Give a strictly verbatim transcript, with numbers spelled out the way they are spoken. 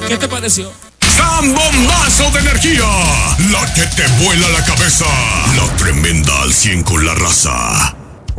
¿Qué te pareció? ¡San Bombazo de energía! La que te vuela la cabeza. La tremenda al cien con la raza.